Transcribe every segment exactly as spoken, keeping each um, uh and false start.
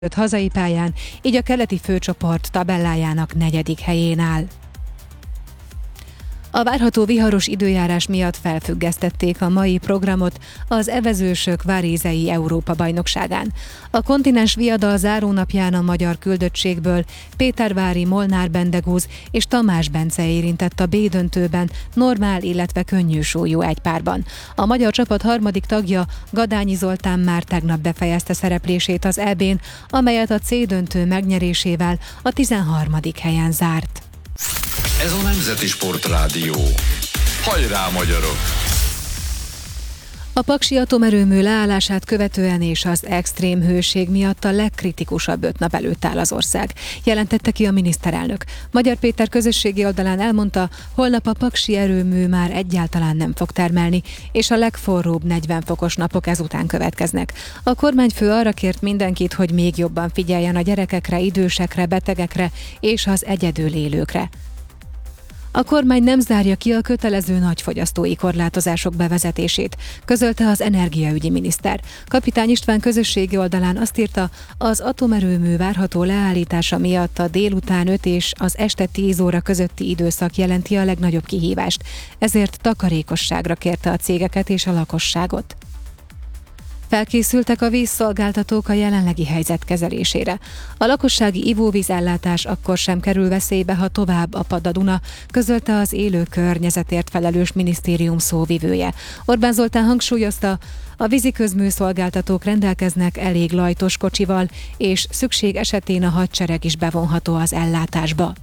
hazai pályán, így a keleti főcsoport tabellájának negyedik helyén áll. A várható viharos időjárás miatt felfüggesztették a mai programot az evezősök Varései Európa-bajnokságán. A kontinens viadal zárónapján a magyar küldöttségből Pétervári Molnár Bendegúz és Tamás Bence érintett a B-döntőben normál, illetve könnyű súlyú egypárban. A magyar csapat harmadik tagja, Gadányi Zoltán már tegnap befejezte szereplését az é bén, amelyet a C-döntő megnyerésével a tizenharmadik helyen zárt. Ez a Nemzeti Sportrádió. Hajrá, magyarok! A paksi atomerőmű leállását követően és az extrém hőség miatt a legkritikusabb öt nap előtt áll az ország, jelentette ki a miniszterelnök. Magyar Péter közösségi oldalán elmondta, holnap a paksi erőmű már egyáltalán nem fog termelni, és a legforróbb negyven fokos napok ezután következnek. A kormányfő arra kért mindenkit, hogy még jobban figyeljen a gyerekekre, idősekre, betegekre és az egyedül élőkre. A kormány nem zárja ki a kötelező nagyfogyasztói korlátozások bevezetését, közölte az energiaügyi miniszter. Kapitány István közösségi oldalán azt írta, az atomerőmű várható leállítása miatt a délután öt és az este tíz óra közötti időszak jelenti a legnagyobb kihívást, ezért takarékosságra kérte a cégeket és a lakosságot. Felkészültek a vízszolgáltatók a jelenlegi helyzet kezelésére. A lakossági ivóvízellátás akkor sem kerül veszélybe, ha tovább apad a Duna, közölte az élő környezetért felelős minisztérium szóvivője. Orbán Zoltán hangsúlyozta, a víziközműszolgáltatók rendelkeznek elég lajtos kocsival, és szükség esetén a hadsereg is bevonható az ellátásba.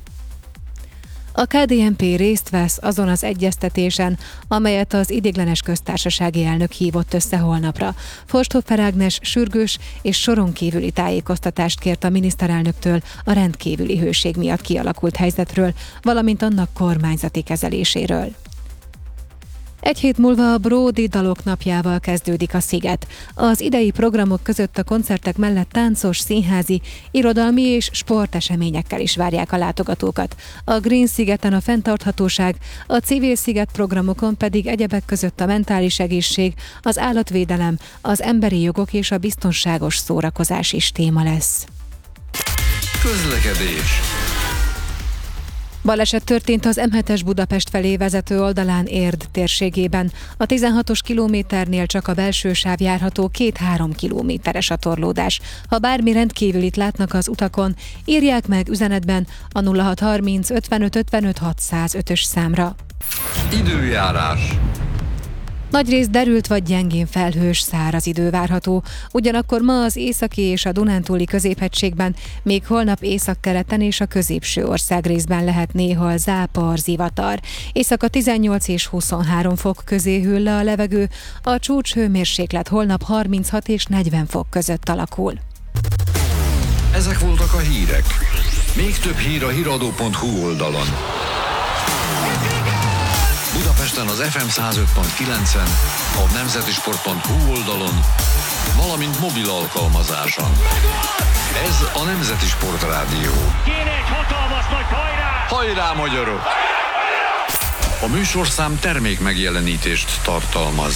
A ká dé en pé részt vesz azon az egyeztetésen, amelyet az ideiglenes köztársasági elnök hívott össze holnapra. Forsthofer Ágnes sürgős és soron kívüli tájékoztatást kért a miniszterelnöktől a rendkívüli hőség miatt kialakult helyzetről, valamint annak kormányzati kezeléséről. Egy hét múlva a Bródi Dalok napjával kezdődik a Sziget. Az idei programok között a koncertek mellett táncos, színházi, irodalmi és sporteseményekkel is várják a látogatókat. A Green Szigeten a fenntarthatóság, a Civil Sziget programokon pedig egyebek között a mentális egészség, az állatvédelem, az emberi jogok és a biztonságos szórakozás is téma lesz. Közlekedés. Baleset történt az em hetes Budapest felé vezető oldalán Érd térségében. A tizenhatos kilométernél csak a belső sáv járható, két-három kilométeres a torlódás. Ha bármi rendkívülit látnak az utakon, írják meg üzenetben a nulla hat harminc ötvenöt ötvenöt hatszázötös számra. Időjárás. Nagyrészt derült vagy gyengén felhős, száraz idő várható. Ugyanakkor ma az északi és a dunántúli középhegységben, még holnap északkeleten és a középső országrészben lehet néhol zápor, zivatar. Éjszaka tizennyolc és huszonhárom fok közé hűl le a levegő, a csúcshőmérséklet holnap harminchat és negyven fok között alakul. Ezek voltak a hírek. Még több hír a híradó pont hú oldalon. Budapesten az ef em száz öt pont kilencen, a nemzetisport pont hú oldalon, valamint mobil alkalmazáson. Ez a Nemzeti Sportrádió. Kéne egy hatalmas nagy hajrá! Hajrá, magyarok! A műsorszám termék megjelenítést tartalmaz.